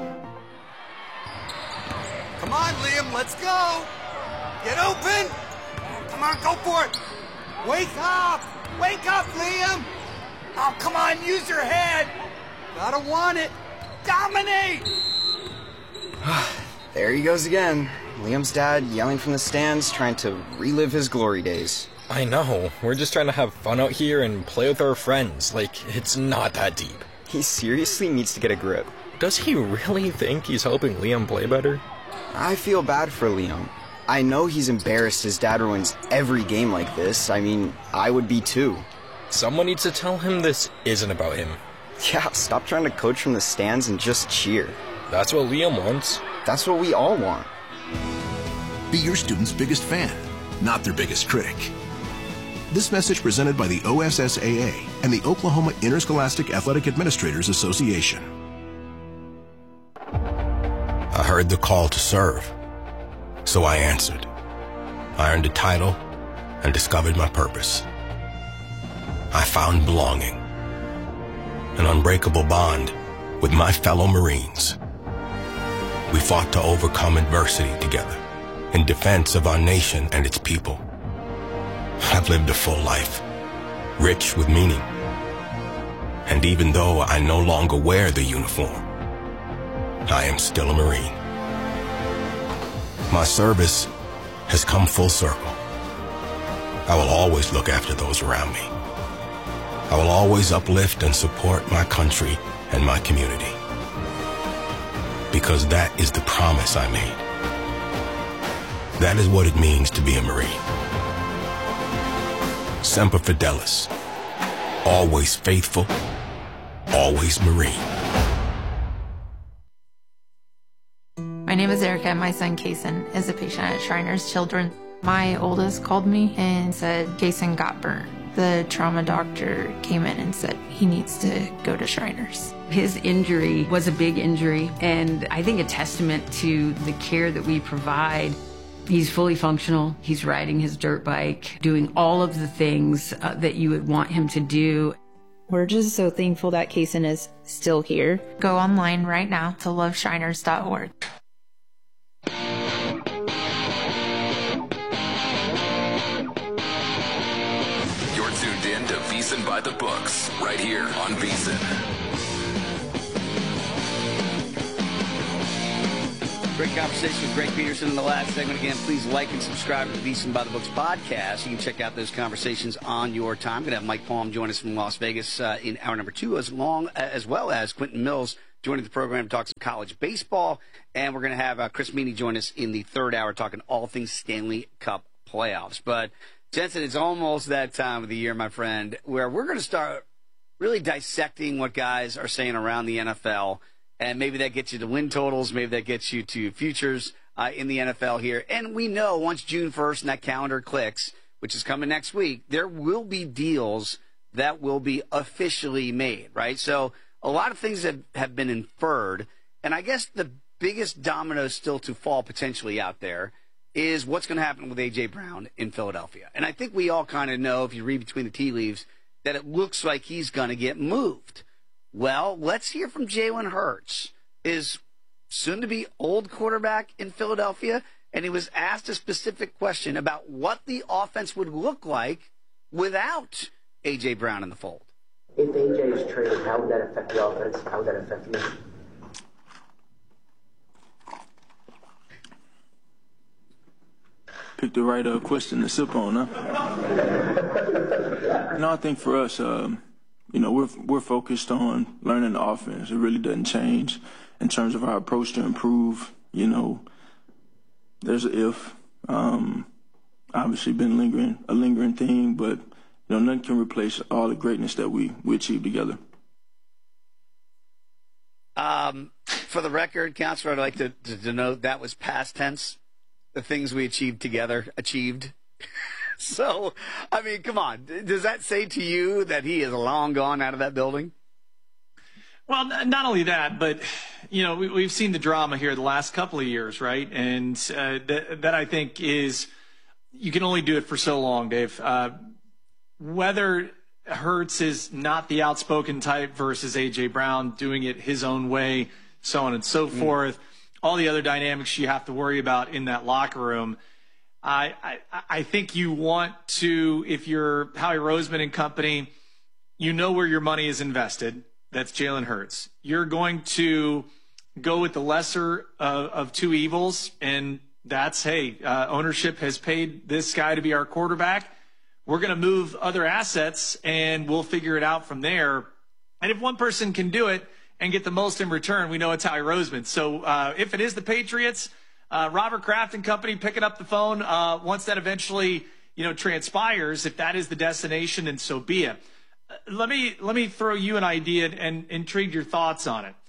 Come on, Liam, let's go. Get open. Come on, go for it. Wake up. Wake up, Liam. Oh, come on, use your head. Gotta want it. Dominate. There he goes again. Liam's dad yelling from the stands, trying to relive his glory days. I know. We're just trying to have fun out here and play with our friends. Like, it's not that deep. He seriously needs to get a grip. Does he really think he's helping Liam play better? I feel bad for Liam. I know he's embarrassed his dad ruins every game like this. I mean, I would be too. Someone needs to tell him this isn't about him. Yeah, stop trying to coach from the stands and just cheer. That's what Liam wants. That's what we all want. Be your student's biggest fan, not their biggest critic. This message presented by the OSSAA and the Oklahoma Interscholastic Athletic Administrators Association. I heard the call to serve, so I answered. I earned a title and discovered my purpose. I found belonging, an unbreakable bond with my fellow Marines. We fought to overcome adversity together in defense of our nation and its people. I've lived a full life, rich with meaning. And even though I no longer wear the uniform, I am still a Marine. My service has come full circle. I will always look after those around me. I will always uplift and support my country and my community. Because that is the promise I made. That is what it means to be a Marine. Semper Fidelis. Always faithful, always Marine. My name is Erica, and my son Kason is a patient at Shriners Children. My oldest called me and said Kason got burnt. The trauma doctor came in and said he needs to go to Shriners. His injury was a big injury, and I think a testament to the care that we provide. He's fully functional. He's riding his dirt bike, doing all of the things that you would want him to do. We're just so thankful that Kason is still here. Go online right now to loveshriners.org. the Books, right here on VSiN. Great conversation with Greg Peterson in the last segment. Again, please like and subscribe to the VSiN by the Books podcast. You can check out those conversations on your time. We're going to have Mike Palm join us from Las Vegas in hour number 2, as well as Quentin Mills joining the program to talk some college baseball. And we're going to have Chris Meany join us in the third hour talking all things Stanley Cup playoffs. But, Jensen, it's almost that time of the year, my friend, where we're going to start really dissecting what guys are saying around the NFL. And maybe that gets you to win totals. Maybe that gets you to futures in the NFL here. And we know once June 1st and that calendar clicks, which is coming next week, there will be deals that will be officially made, right? So a lot of things have been inferred. And I guess the biggest domino still to fall potentially out there is what's going to happen with A.J. Brown in Philadelphia. And I think we all kind of know, if you read between the tea leaves, that it looks like he's going to get moved. Well, let's hear from Jalen Hurts, his soon-to-be old quarterback in Philadelphia, and he was asked a specific question about what the offense would look like without A.J. Brown in the fold. If A.J. is traded, how would that affect the offense? How would that affect you? Picked the right question to sip on, huh? No, I think for us, we're focused on learning the offense. It really doesn't change in terms of our approach to improve. There's an if. Obviously been a lingering thing, but nothing can replace all the greatness that we achieved together. For the record, Counselor, I'd like to denote that was past tense. The things we achieved together, achieved. So, I mean, come on. Does that say to you that he is long gone out of that building? Well, not only that, but, we've seen the drama here the last couple of years, right? And that I think is, you can only do it for so long, Dave. Whether Hurts is not the outspoken type versus A.J. Brown doing it his own way, so on and so forth, all the other dynamics you have to worry about in that locker room. I think you want to, if you're Howie Roseman and company, where your money is invested. That's Jalen Hurts. You're going to go with the lesser of two evils, and that's, ownership has paid this guy to be our quarterback. We're going to move other assets, and we'll figure it out from there. And if one person can do it and get the most in return, we know it's Howie Roseman. So if it is the Patriots, Robert Kraft and company picking up the phone once that eventually transpires, if that is the destination, then so be it. Let me throw you an idea and intrigue your thoughts on it.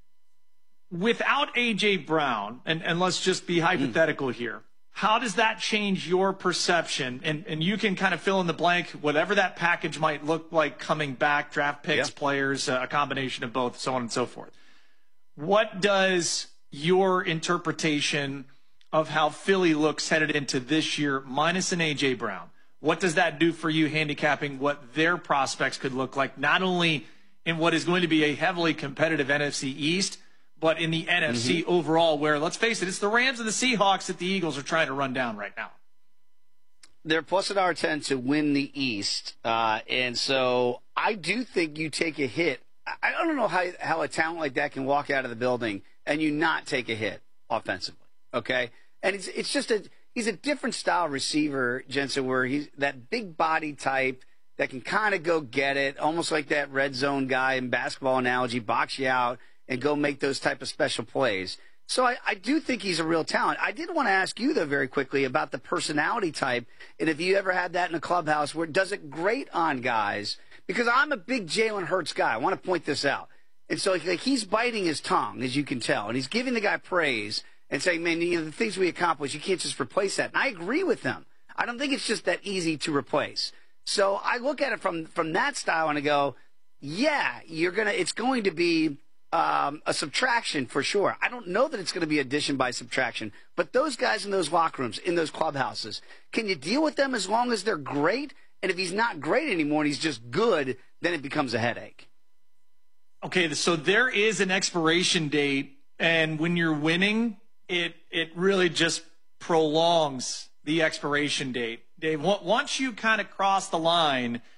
Without A.J. Brown, and let's just be hypothetical here, how does that change your perception? And you can kind of fill in the blank, whatever that package might look like coming back, draft picks, players, a combination of both, so on and so forth. What does your interpretation of how Philly looks headed into this year, minus an A.J. Brown, what does that do for you handicapping what their prospects could look like, not only in what is going to be a heavily competitive NFC East, but in the NFC overall, where, let's face it, it's the Rams and the Seahawks that the Eagles are trying to run down right now. They're plus $1.10 to win the East. And so I do think you take a hit. I don't know how a talent like that can walk out of the building and you not take a hit offensively, okay? And it's just he's a different style receiver, Jensen, where he's that big body type that can kind of go get it, almost like that red zone guy in basketball analogy, box you out and go make those type of special plays. So I do think he's a real talent. I did want to ask you, though, very quickly about the personality type, and if you ever had that in a clubhouse where it does it great on guys, because I'm a big Jalen Hurts guy. I want to point this out. And so he's biting his tongue, as you can tell, and he's giving the guy praise and saying, man, the things we accomplish, you can't just replace that. And I agree with him. I don't think it's just that easy to replace. So I look at it from that style and I go, yeah, it's going to be a subtraction for sure. I don't know that it's going to be addition by subtraction, but those guys in those locker rooms, in those clubhouses, can you deal with them as long as they're great? And if he's not great anymore and he's just good, then it becomes a headache. Okay, so there is an expiration date, and when you're winning, it really just prolongs the expiration date. Dave, once you kind of cross the line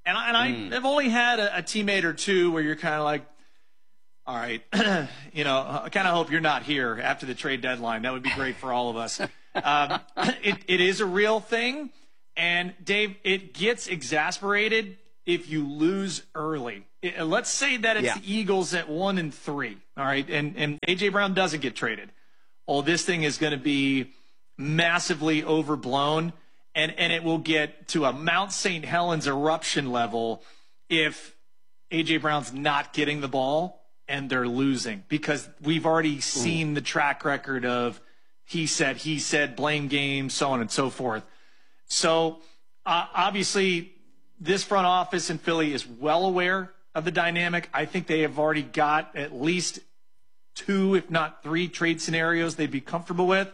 And I've only had a teammate or two where you're kind of like, all right, I kind of hope you're not here after the trade deadline. That would be great for all of us. It is a real thing. And, Dave, it gets exasperated if you lose early. Let's say that it's the Eagles at 1-3, all right, and A.J. Brown doesn't get traded. Oh, this thing is going to be massively overblown, and it will get to a Mount St. Helens eruption level if A.J. Brown's not getting the ball and they're losing, because we've already seen the track record of he said, blame game, so on and so forth. So, obviously, this front office in Philly is well aware of the dynamic. I think they have already got at least 2, if not 3 trade scenarios they'd be comfortable with.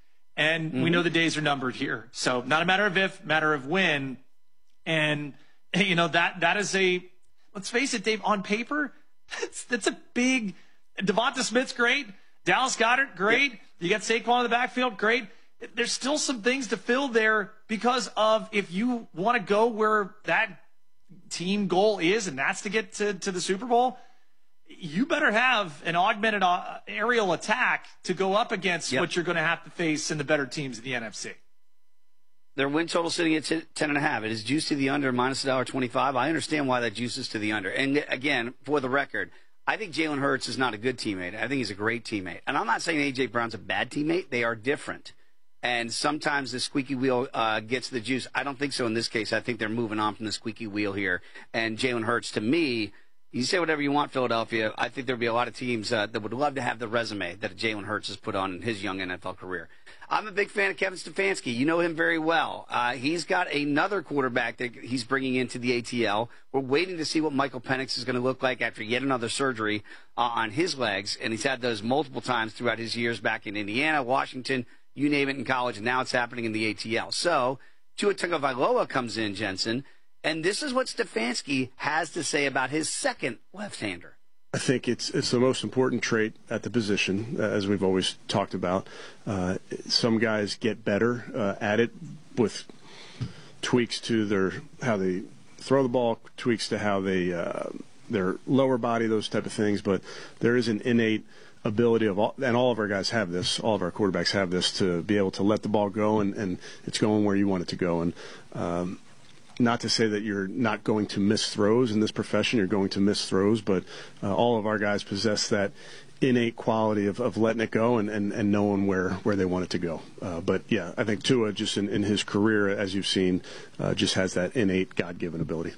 And we know the days are numbered here. So not a matter of if, matter of when. And, that is let's face it, Dave, on paper, that's a big – Devonta Smith's great. Dallas Goedert, great. Yep. You got Saquon in the backfield, great. There's still some things to fill there because of if you want to go where that team goal is, and that's to get to the Super Bowl, you better have an augmented aerial attack to go up against what you're going to have to face in the better teams of the NFC. Their win total sitting at 10.5. It is juiced to the under, minus $1.25. I understand why that juices to the under. And again, for the record, I think Jalen Hurts is not a good teammate. I think he's a great teammate. And I'm not saying A.J. Brown's a bad teammate. They are different. And sometimes the squeaky wheel gets the juice. I don't think so in this case. I think they're moving on from the squeaky wheel here. And Jalen Hurts, to me, you say whatever you want, Philadelphia. I think there'll be a lot of teams that would love to have the resume that Jalen Hurts has put on in his young NFL career. I'm a big fan of Kevin Stefanski. You know him very well. He's got another quarterback that he's bringing into the ATL. We're waiting to see what Michael Penix is going to look like after yet another surgery on his legs. And he's had those multiple times throughout his years back in Indiana, Washington, you name it, in college, and now it's happening in the ATL. So Tua Tagovailoa comes in, Jensen, and this is what Stefanski has to say about his second left-hander. I think it's the most important trait at the position, as we've always talked about. Some guys get better at it with tweaks to how they throw the ball, tweaks to how they their lower body, those type of things. But there is an innate ability of all of our guys have this, all of our quarterbacks have this, to be able to let the ball go and it's going where you want it to go. And not to say that you're not going to miss throws in this profession, you're going to miss throws, but all of our guys possess that innate quality of letting it go and knowing where they want it to go. But yeah, I think Tua just in his career, as you've seen, just has that innate God-given ability.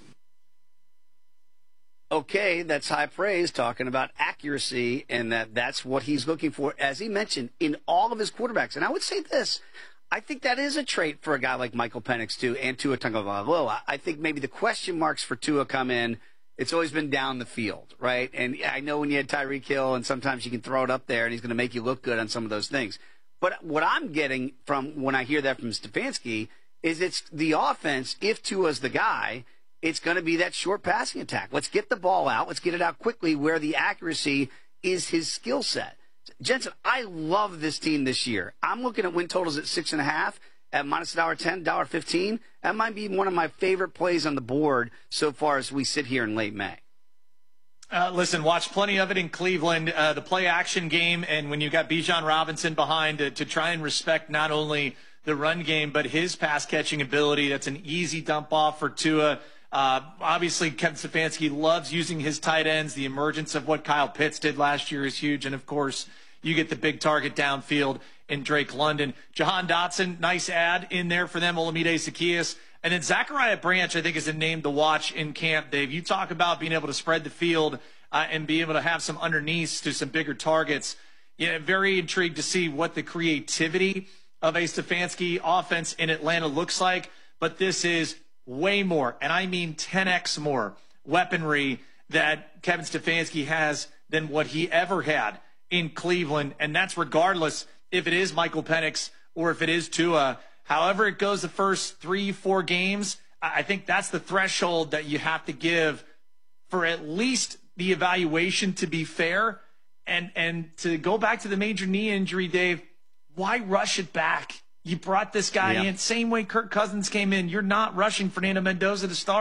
Okay, that's high praise, talking about accuracy, and that's what he's looking for, as he mentioned, in all of his quarterbacks. And I would say this, I think that is a trait for a guy like Michael Penix, too, and Tua Tagovailoa. I think maybe the question marks for Tua come in, it's always been down the field, right? And I know when you had Tyreek Hill, and sometimes you can throw it up there, and he's going to make you look good on some of those things. But what I'm getting from when I hear that from Stefanski is it's the offense, if Tua's the guy, it's going to be that short passing attack. Let's get the ball out. Let's get it out quickly where the accuracy is his skill set. Jensen, I love this team this year. I'm looking at win totals at 6.5 at minus $1.10, $1.15. That might be one of my favorite plays on the board so far as we sit here in late May. Listen, watch plenty of it in Cleveland, the play-action game, and when you got Bijan Robinson behind to try and respect not only the run game but his pass-catching ability. That's an easy dump-off for Tua. Obviously, Kevin Stefanski loves using his tight ends. The emergence of what Kyle Pitts did last year is huge. And, of course, you get the big target downfield in Drake London. Jahan Dotson, nice add in there for them, Olamide Zaccheaus. And then Zachariah Branch, I think, is a name to watch in camp, Dave. You talk about being able to spread the field and be able to have some underneaths to some bigger targets. Yeah, very intrigued to see what the creativity of a Stefanski offense in Atlanta looks like. But this is way more, and I mean 10x more weaponry that Kevin Stefanski has than what he ever had in Cleveland, and that's regardless if it is Michael Penix or if it is Tua. However it goes the first 3-4 games, I think that's the threshold that you have to give for at least the evaluation to be fair. And to go back to the major knee injury, Dave, why rush it back? You brought this guy in, same way Kirk Cousins came in. You're not rushing Fernando Mendoza to start.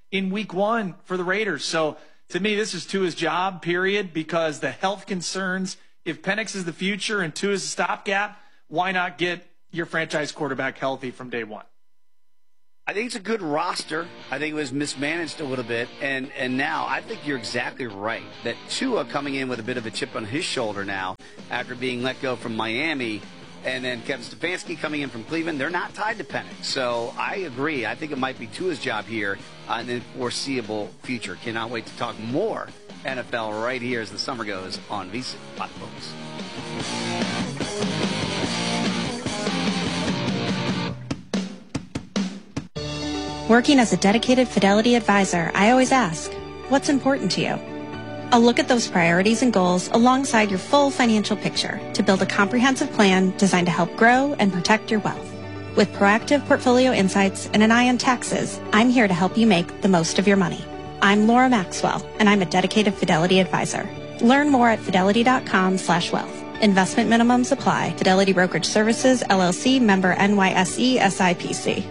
in week 1 for the Raiders. So to me, this is Tua's job, period, because the health concerns, if Penix is the future and Tua is a stopgap, why not get your franchise quarterback healthy from day one? I think it's a good roster. I think it was mismanaged a little bit. And now I think you're exactly right that Tua coming in with a bit of a chip on his shoulder now after being let go from Miami, and then Kevin Stefanski coming in from Cleveland, they're not tied to Penix. So I agree. I think it might be Tua's job here in the foreseeable future. Cannot wait to talk more NFL right here as the summer goes on VSiN by the Books. Working as a dedicated Fidelity advisor, I always ask, what's important to you? I'll look at those priorities and goals alongside your full financial picture to build a comprehensive plan designed to help grow and protect your wealth. With proactive portfolio insights and an eye on taxes, I'm here to help you make the most of your money. I'm Laura Maxwell, and I'm a dedicated Fidelity advisor. Learn more at fidelity.com/wealth. Investment minimums apply. Fidelity Brokerage Services, LLC, member NYSE, SIPC.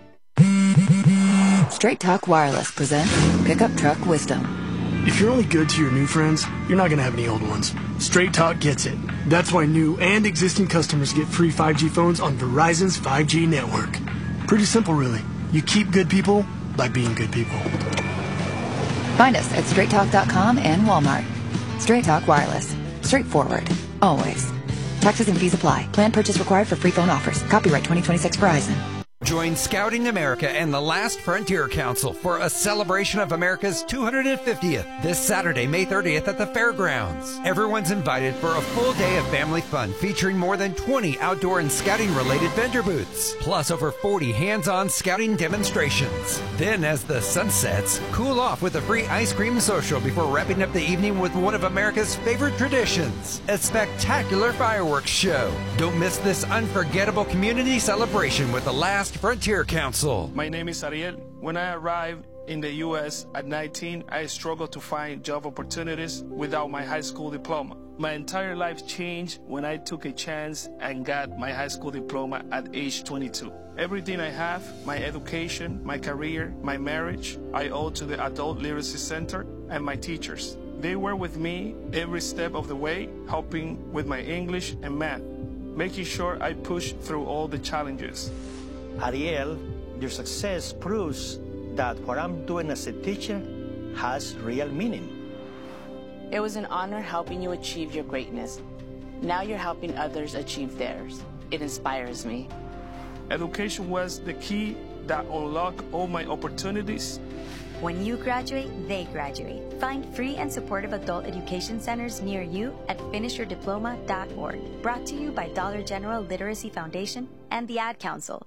Straight Talk Wireless presents Pickup Truck Wisdom. If you're only good to your new friends, you're not going to have any old ones. Straight Talk gets it. That's why new and existing customers get free 5G phones on Verizon's 5G network. Pretty simple, really. You keep good people by being good people. Find us at straighttalk.com and Walmart. Straight Talk Wireless. Straightforward. Always. Taxes and fees apply. Plan purchase required for free phone offers. Copyright 2026 Verizon. Join Scouting America and the Last Frontier Council for a celebration of America's 250th this Saturday, May 30th at the fairgrounds. Everyone's invited for a full day of family fun featuring more than 20 outdoor and scouting-related vendor booths, plus over 40 hands-on scouting demonstrations. Then, as the sun sets, cool off with a free ice cream social before wrapping up the evening with one of America's favorite traditions, a spectacular fireworks show. Don't miss this unforgettable community celebration with the Last Frontier Council. My name is Ariel. When I arrived in the U.S. at 19, I struggled to find job opportunities without my high school diploma. My entire life changed when I took a chance and got my high school diploma at age 22. Everything I have, my education, my career, my marriage, I owe to the Adult Literacy Center and my teachers. They were with me every step of the way, helping with my English and math, making sure I pushed through all the challenges. Ariel, your success proves that what I'm doing as a teacher has real meaning. It was an honor helping you achieve your greatness. Now you're helping others achieve theirs. It inspires me. Education was the key that unlocked all my opportunities. When you graduate, they graduate. Find free and supportive adult education centers near you at finishyourdiploma.org. Brought to you by Dollar General Literacy Foundation and the Ad Council.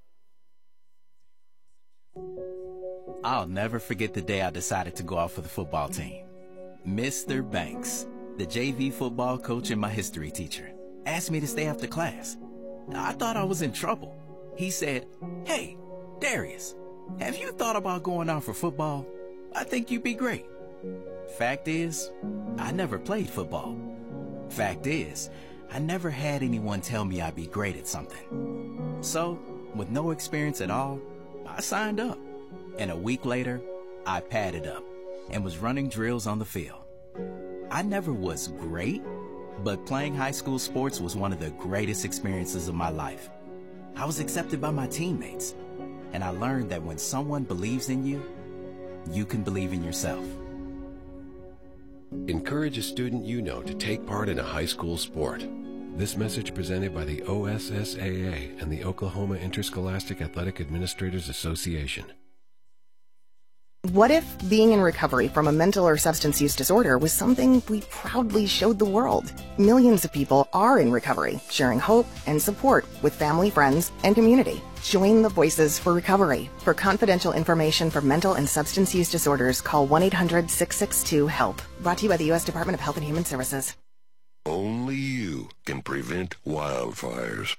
I'll never forget the day I decided to go out for the football team. Mr. Banks, the JV football coach and my history teacher, asked me to stay after class. I thought I was in trouble. He said, "Hey, Darius, have you thought about going out for football? I think you'd be great." Fact is, I never played football. Fact is, I never had anyone tell me I'd be great at something. So, with no experience at all, I signed up. And a week later, I padded up and was running drills on the field. I never was great, but playing high school sports was one of the greatest experiences of my life. I was accepted by my teammates, and I learned that when someone believes in you, you can believe in yourself. Encourage a student you know to take part in a high school sport. This message presented by the OSSAA and the Oklahoma Interscholastic Athletic Administrators Association. What if being in recovery from a mental or substance use disorder was something we proudly showed the world? Millions of people are in recovery, sharing hope and support with family, friends, and community. Join the Voices for Recovery. For confidential information for mental and substance use disorders, call 1-800-662-HELP. Brought to you by the U.S. Department of Health and Human Services. Only you can prevent wildfires.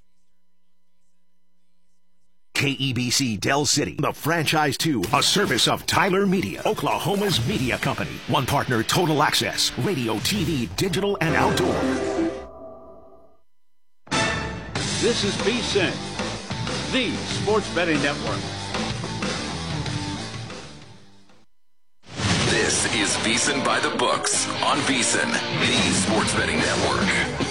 KEBC Del City, the Franchise 2, a service of Tyler Media, Oklahoma's media company. One partner, Total Access, radio, TV, digital, and outdoor. This is VSiN, the sports betting network. This is VSiN by the Books on VSiN, the Sports Betting Network.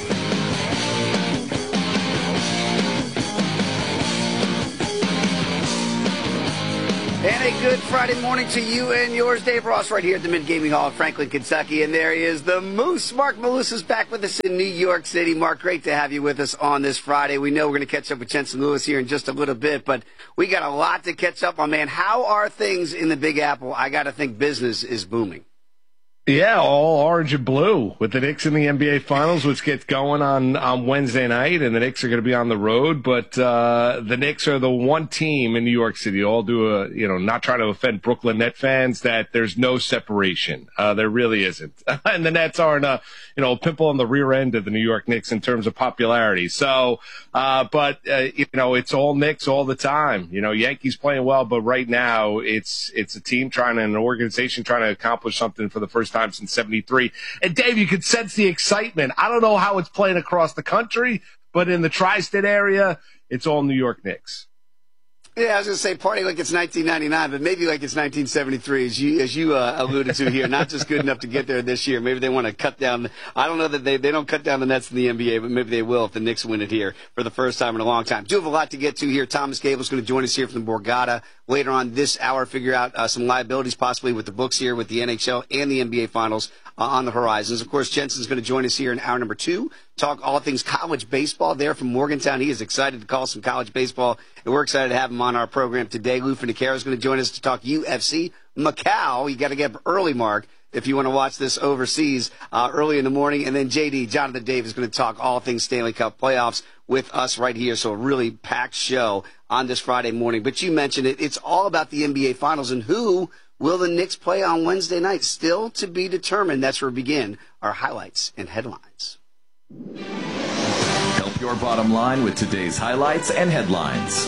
And a good Friday morning to you and yours. Dave Ross right here at the Mid-Gaming Hall of Franklin, Kentucky. And there he is, the Moose. Mark Malusis is back with us in New York City. Mark, great to have you with us on this Friday. We know we're going to catch up with Jensen Lewis here in just a little bit, but we got a lot to catch up on, man. How are things in the Big Apple? I got to think business is booming. Yeah, all orange and blue with the Knicks in the NBA Finals, which gets going on Wednesday night, and the Knicks are going to be on the road. But the Knicks are the one team in New York City. All do not try to offend Brooklyn Net fans, that there's no separation. There really isn't, and the Nets aren't a pimple on the rear end of the New York Knicks in terms of popularity. So, it's all Knicks all the time. Yankees playing well, but right now it's a team an organization trying to accomplish something for the first time since '73. And Dave, you could sense the excitement. I don't know how it's playing across the country, but in the tri-state area, it's all New York Knicks. Yeah, I was going to say party like it's 1999, but maybe like it's 1973, as you alluded to here. Not just good enough to get there this year. Maybe they want to cut down. I don't know that they don't cut down the Nets in the NBA, but maybe they will if the Knicks win it here for the first time in a long time. Do have a lot to get to here. Thomas Gable's going to join us here from the Borgata later on this hour. Figure out some liabilities possibly with the books here with the NHL and the NBA Finals on the horizons. Of course, Jensen's going to join us here in hour number 2. Talk all things college baseball there from Morgantown. He is excited to call some college baseball, and we're excited to have him on our program today. Lou Finicaro is going to join us to talk UFC. Macau, you got to get up early, Mark, if you want to watch this overseas early in the morning. And then JD, Jonathan Dave, is going to talk all things Stanley Cup playoffs with us right here. So a really packed show on this Friday morning. But you mentioned it. It's all about the NBA Finals and who will the Knicks play on Wednesday night? Still to be determined. That's where we begin our highlights and headlines. Help your bottom line with today's highlights and headlines.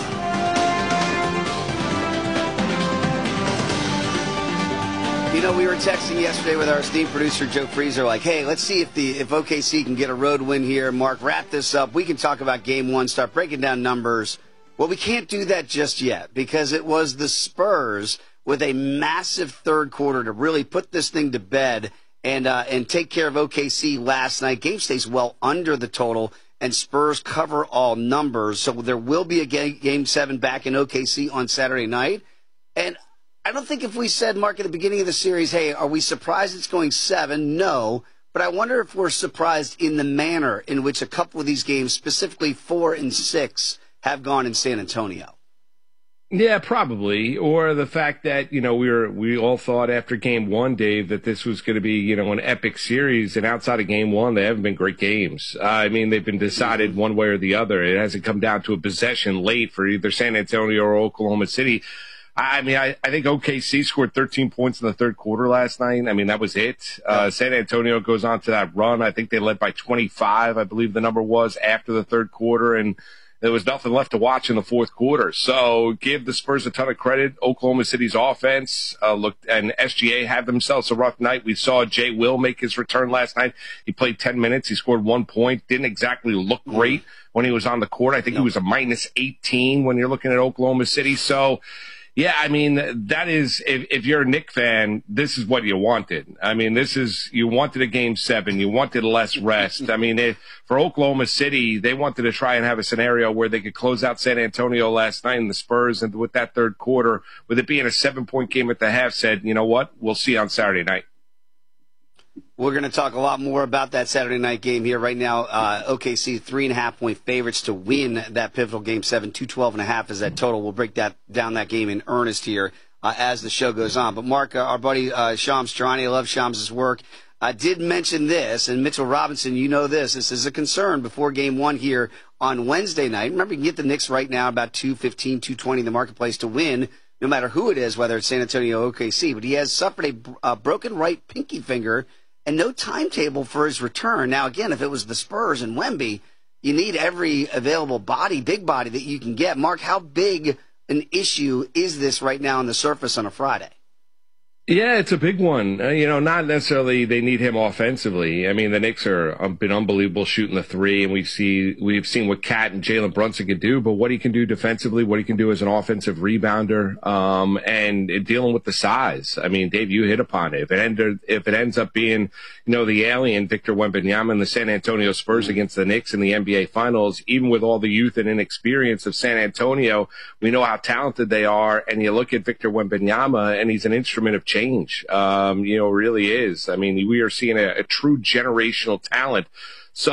We were texting yesterday with our esteemed producer, Joe Freezer, like, hey, let's see if OKC can get a road win here. Mark, wrap this up. We can talk about Game 1, start breaking down numbers. Well, we can't do that just yet because it was the Spurs with a massive third quarter to really put this thing to bed and take care of OKC last night. Game stays well under the total, and Spurs cover all numbers. So there will be a Game 7 back in OKC on Saturday night. And I don't think if we said, Mark, at the beginning of the series, hey, are we surprised it's going 7? No. But I wonder if we're surprised in the manner in which a couple of these games, specifically 4 and 6, have gone in San Antonio. Yeah, probably. Or the fact that, we all thought after Game 1, Dave, that this was going to be, an epic series. And outside of Game 1, they haven't been great games. They've been decided one way or the other. It hasn't come down to a possession late for either San Antonio or Oklahoma City. I think OKC scored 13 points in the third quarter last night. That was it. San Antonio goes on to that run. I think they led by 25, I believe the number was, after the third quarter. And there was nothing left to watch in the fourth quarter. So give the Spurs a ton of credit. Oklahoma City's offense looked, and SGA had themselves a rough night. We saw Jay Will make his return last night. He played 10 minutes. He scored 1 point. Didn't exactly look great when he was on the court. I think he was a minus 18 when you're looking at Oklahoma City. So, yeah, that is, if you're a Knicks fan, this is what you wanted. You wanted a Game 7. You wanted less rest. For Oklahoma City, they wanted to try and have a scenario where they could close out San Antonio last night, and the Spurs, and with that third quarter, with it being a 7-point game at the half, said, you know what, we'll see on Saturday night. We're going to talk a lot more about that Saturday night game here. Right now, OKC 3.5-point favorites to win that pivotal Game 7. 212.5 is that total. We'll break down that game in earnest here as the show goes on. But Mark, our buddy Shams Charania, I love Shams' work, did mention this, and Mitchell Robinson, this is a concern before Game 1 here on Wednesday night. Remember, you can get the Knicks right now about 215, 220 in the marketplace to win, no matter who it is, whether it's San Antonio or OKC. But he has suffered a broken right pinky finger and no timetable for his return. Now, again, if it was the Spurs and Wemby, you need every available big body that you can get. Mark, how big an issue is this right now on the surface on a Friday? Yeah, it's a big one. Not necessarily they need him offensively. I mean, the Knicks have been unbelievable shooting the three, and we've seen what Cat and Jalen Brunson can do, but what he can do defensively, what he can do as an offensive rebounder, and dealing with the size. I mean, Dave, you hit upon it. If it ends up being, the alien Victor Wembanyama and the San Antonio Spurs against the Knicks in the NBA Finals, even with all the youth and inexperience of San Antonio, we know how talented they are, and you look at Victor Wembanyama, and he's an instrument of change, really is. I mean, we are seeing a true generational talent